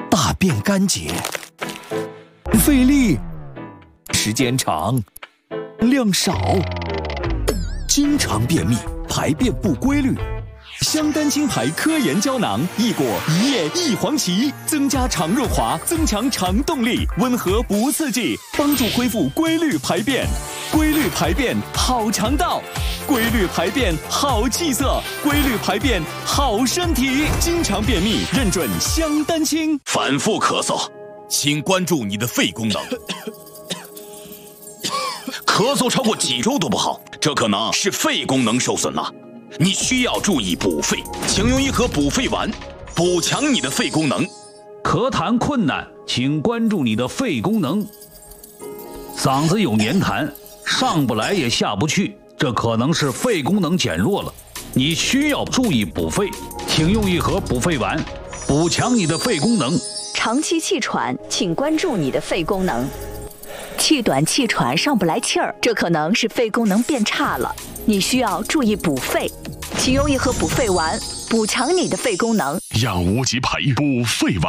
大便干结，费力，时间长，量少，经常便秘，排便不规律。香丹青牌科研胶囊，益果一夜一黄芪，增加肠润滑，增强肠动力，温和不刺激，帮助恢复规律排便。规律排便好肠道，规律排便好气色，规律排便好身体。经常便秘，认准香丹青。 反复咳嗽，请关注你的肺功能。咳嗽超过几周都不好，这可能是肺功能受损了。你需要注意补肺，请用一盒补肺丸，补强你的肺功能。 咳痰困难，请关注你的肺功能。嗓子有黏痰，上不来也下不去，这可能是肺功能减弱了。你需要注意补肺，请用一盒补肺丸，补强你的肺功能。 长期气喘，请关注你的肺功能。气短气喘上不来气儿，这可能是肺功能变差了，你需要注意补肺，请用一盒补肺丸，补强你的肺功能。 让无极牌补肺丸。